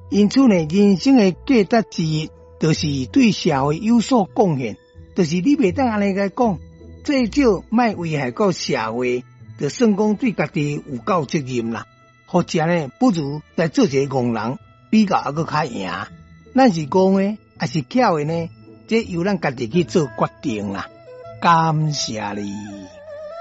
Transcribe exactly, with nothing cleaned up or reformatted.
因此呢，人生的价值之一，就是对社会有所贡献。就是你袂当安尼个讲，最少莫危害到社会，就算讲对家己有够责任啦。或者呢，不如来做一个戆人，比较还佫较赢。咱是戆的，还是巧的呢？这由咱家己去做决定啦。感谢你。